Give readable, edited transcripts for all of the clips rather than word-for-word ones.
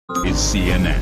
is CNN.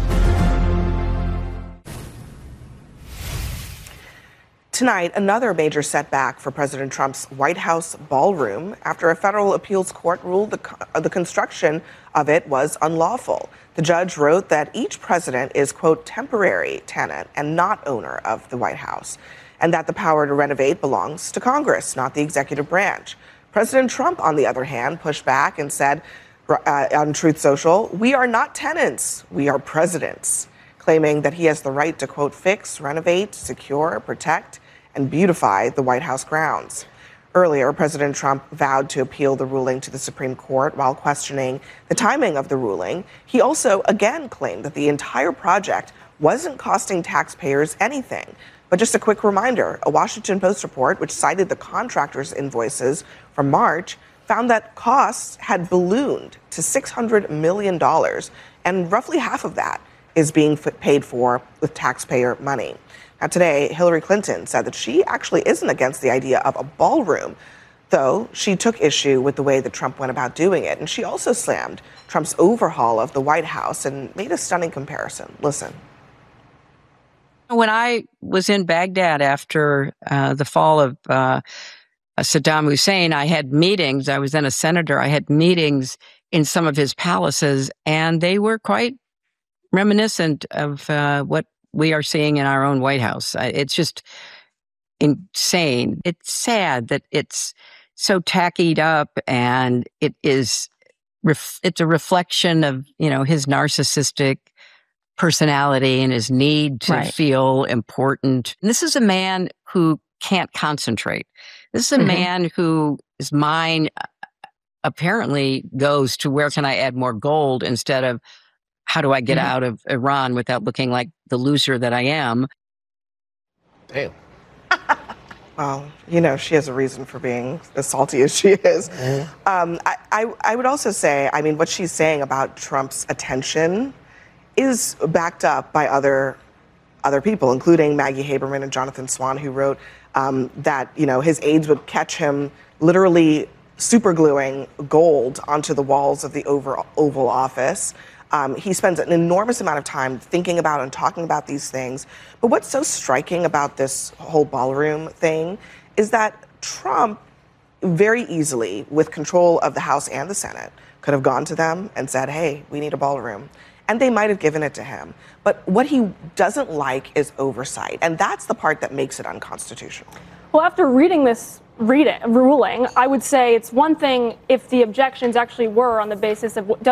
Tonight, another major setback for President Trump's White House ballroom after a federal appeals court ruled the construction of it was unlawful. The judge wrote that each president is, quote, temporary tenant and not owner of the White House, and that the power to renovate belongs to Congress, not the executive branch. President Trump, on the other hand, pushed back and said on Truth Social, "We are not tenants, we are presidents," claiming that he has the right to, quote, fix, renovate, secure, protect, and beautify the White House grounds. Earlier, President Trump vowed to appeal the ruling to the Supreme Court while questioning the timing of the ruling. He also again claimed that the entire project wasn't costing taxpayers anything. But just a quick reminder, a Washington Post report, which cited the contractors' invoices from March, found that costs had ballooned to $600 million, and roughly half of that is being paid for with taxpayer money. Now, today, Hillary Clinton said that she actually isn't against the idea of a ballroom, though she took issue with the way that Trump went about doing it. And she also slammed Trump's overhaul of the White House and made a stunning comparison. Listen. When I was in Baghdad after the fall of Saddam Hussein, I had meetings. I was then a senator. I had meetings in some of his palaces, and they were quite reminiscent of what we are seeing in our own White House. It's just insane. It's sad that it's so tackied up, and it's a reflection of, his narcissistic personality and his need to feel important. And this is a man who can't concentrate. This is a man whose mind apparently goes to where can I add more gold instead of how do I get out of Iran without looking like the loser that I am? Damn. Well, she has a reason for being as salty as she is. I would also say, what she's saying about Trump's attention is backed up by other people, including Maggie Haberman and Jonathan Swan, who wrote that, his aides would catch him literally supergluing gold onto the walls of the Oval Office. He spends an enormous amount of time thinking about and talking about these things. But what's so striking about this whole ballroom thing is that Trump very easily, with control of the House and the Senate, could have gone to them and said, hey, we need a ballroom. And they might have given it to him. But what he doesn't like is oversight. And that's the part that makes it unconstitutional. Well, after reading this ruling, I would say it's one thing if the objections actually were on the basis of